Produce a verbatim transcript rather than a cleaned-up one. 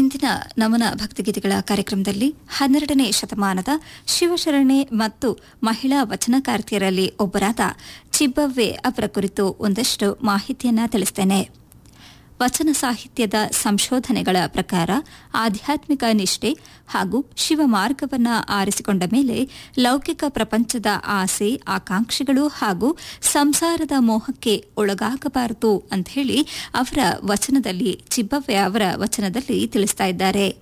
ಇಂದಿನ ನಮನ ಭಕ್ತಿಗೀತೆಗಳ ಕಾರ್ಯಕ್ರಮದಲ್ಲಿ ಹನ್ನೆರಡನೇ ಶತಮಾನದ ಶಿವಶರಣೆ ಮತ್ತು ಮಹಿಳಾ ವಚನಕಾರ್ತಿಯರಲ್ಲಿ ಒಬ್ಬರಾದ ಚಿಬ್ಬವ್ವೆ ಅವರ ಕುರಿತು ಒಂದಷ್ಟು ಮಾಹಿತಿಯನ್ನ ತಿಳಿಸ್ತೇನೆ. ವಚನ ಸಾಹಿತ್ಯದ ಸಂಶೋಧನೆಗಳ ಪ್ರಕಾರ ಆಧ್ಯಾತ್ಮಿಕ ನಿಷ್ಠೆ ಹಾಗೂ ಶಿವ ಮಾರ್ಗವನ್ನು ಆರಿಸಿಕೊಂಡ ಮೇಲೆ ಲೌಕಿಕ ಪ್ರಪಂಚದ ಆಸೆ ಆಕಾಂಕ್ಷೆಗಳು ಹಾಗೂ ಸಂಸಾರದ ಮೋಹಕ್ಕೆ ಒಳಗಾಗಬಾರದು ಅಂತ ಹೇಳಿ ಅವರ ವಚನದಲ್ಲಿ ಚಿಬ್ಬವ್ವೆ ಅವರ ವಚನದಲ್ಲಿ ತಿಳಿಸ್ತಾ ಇದ್ದಾರೆ.